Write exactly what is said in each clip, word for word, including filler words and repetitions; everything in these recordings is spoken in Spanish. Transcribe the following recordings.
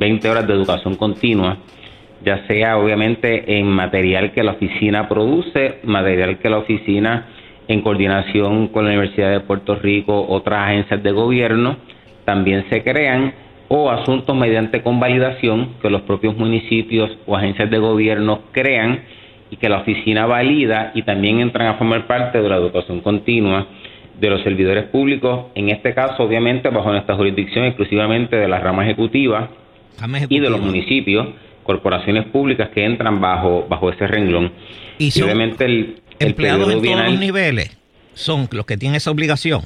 veinte horas de educación continua, ya sea obviamente en material que la oficina produce, material que la oficina en coordinación con la Universidad de Puerto Rico, otras agencias de gobierno, también se crean, o asuntos mediante convalidación que los propios municipios o agencias de gobierno crean y que la oficina valida y también entran a formar parte de la educación continua de los servidores públicos, en este caso obviamente bajo nuestra jurisdicción exclusivamente de la rama ejecutiva, rama ejecutiva. Y de los municipios, corporaciones públicas que entran bajo bajo ese renglón. Y, son y obviamente el, el empleados en bienal, todos los niveles son los que tienen esa obligación.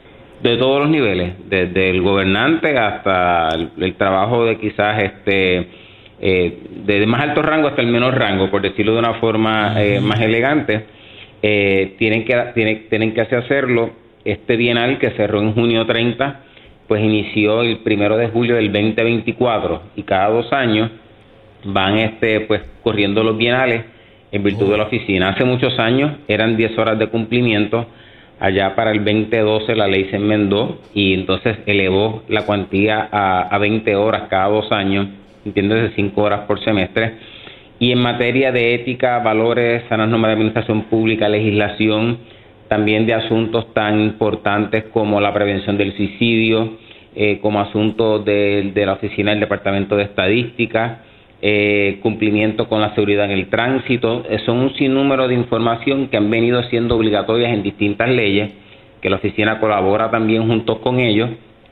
De todos los niveles, desde el gobernante hasta el, el trabajo de quizás este eh, desde más alto rango hasta el menor rango, por decirlo de una forma eh, más elegante, eh, tienen que tienen, tienen que hacerlo. Este bienal que cerró en junio treinta, pues inició el primero de julio del veinte veinticuatro y cada dos años van este pues corriendo los bienales en virtud oh. de la oficina. Hace muchos años eran diez horas de cumplimiento. Allá para el veinte doce la ley se enmendó y entonces elevó la cuantía a, a veinte horas cada dos años, entiéndase cinco horas por semestre. Y en materia de ética, valores, sanas normas de administración pública, legislación, también de asuntos tan importantes como la prevención del suicidio, eh, como asuntos de, de la oficina del Departamento de Estadística, Eh, cumplimiento con la seguridad en el tránsito, eh, son un sinnúmero de información que han venido siendo obligatorias en distintas leyes, que la oficina colabora también junto con ellos,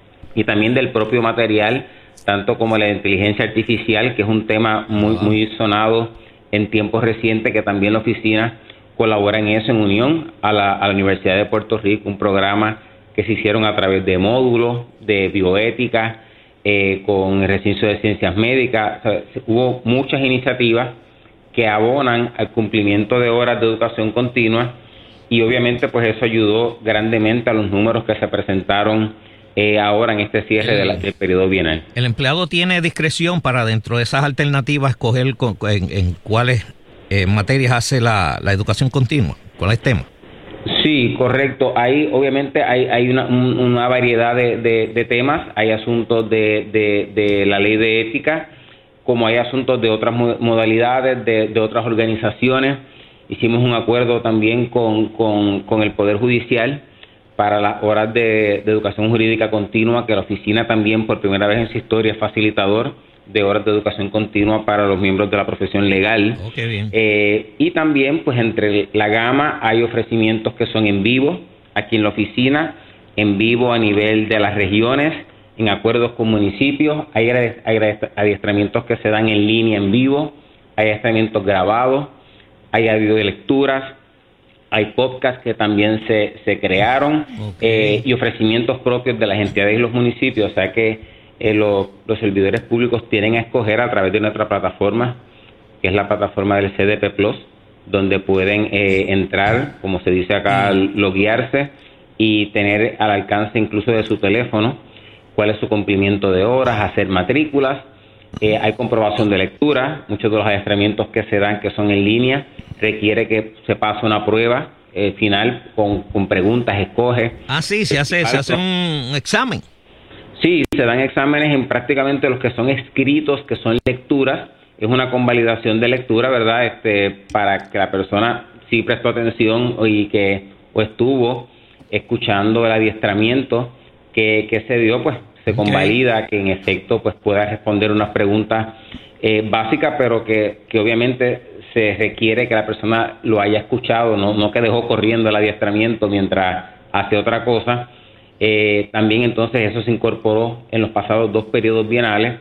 y también del propio material, tanto como la inteligencia artificial, que es un tema muy, muy sonado en tiempos recientes, que también la oficina colabora en eso en unión a la, a la Universidad de Puerto Rico, un programa que se hicieron a través de módulos de bioética, Eh, con el recinto de ciencias médicas. O sea, hubo muchas iniciativas que abonan al cumplimiento de horas de educación continua y obviamente pues eso ayudó grandemente a los números que se presentaron eh, ahora en este cierre de la, del periodo bienal. ¿El empleado tiene discreción para dentro de esas alternativas escoger con, en, en cuáles eh, materias hace la, la educación continua? ¿Cuáles temas? Sí, correcto. Hay, obviamente, hay, hay una, un, una variedad de, de, de temas. Hay asuntos de, de, de la ley de ética, como hay asuntos de otras modalidades, de, de otras organizaciones. Hicimos un acuerdo también con, con, con el Poder Judicial para las horas de, de educación jurídica continua, que la oficina también, por primera vez en su historia, es facilitador de horas de educación continua para los miembros de la profesión legal. Oh, qué bien. Eh, y también, pues, entre la gama hay ofrecimientos que son en vivo, aquí en la oficina, en vivo a nivel de las regiones, en acuerdos con municipios, hay, hay adiestramientos que se dan en línea en vivo, hay adiestramientos grabados, hay audiolecturas, hay podcasts que también se, se crearon, okay. eh, y ofrecimientos propios de las entidades y los municipios, o sea que Eh, los, los servidores públicos tienen a escoger a través de nuestra plataforma, que es la plataforma del C D P Plus, donde pueden eh, entrar, como se dice acá, loguearse y tener al alcance incluso de su teléfono cuál es su cumplimiento de horas, hacer matrículas, eh, hay comprobación de lectura, muchos de los adiestramientos que se dan que son en línea, requiere que se pase una prueba eh, final con, con preguntas, escoge. Ah, sí, se hace, se hace un examen. Sí, se dan exámenes en prácticamente los que son escritos, que son lecturas. Es una convalidación de lectura, ¿verdad? Este, para que la persona sí prestó atención y que o estuvo escuchando el adiestramiento que, que se dio, pues se convalida, okay. Que en efecto pues pueda responder unas preguntas eh, básicas, pero que, que obviamente se requiere que la persona lo haya escuchado, no, no que dejó corriendo el adiestramiento mientras hace otra cosa. Eh, también entonces eso se incorporó en los pasados dos periodos bienales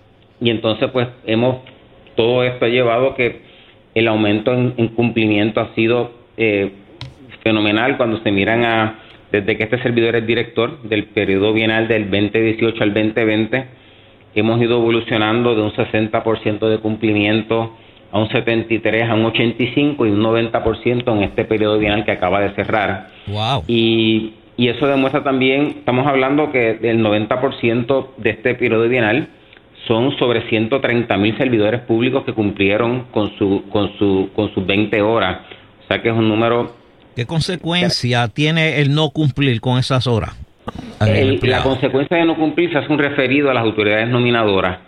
y entonces pues hemos, todo esto ha llevado que el aumento en, en cumplimiento ha sido eh, fenomenal cuando se miran a, desde que este servidor es director del periodo bienal del veinte dieciocho al veinte veinte, hemos ido evolucionando de un sesenta por ciento de cumplimiento a un setenta y tres, a un ochenta y cinco y un noventa por ciento en este periodo bienal que acaba de cerrar. Wow. Y Y eso demuestra también, estamos hablando que el noventa por ciento de este periodo bienal son sobre ciento treinta mil servidores públicos que cumplieron con su con su con sus veinte horas. O sea que es un número. ¿Qué consecuencia que, tiene el no cumplir con esas horas? El, la consecuencia de no cumplir se hace un referido a las autoridades nominadoras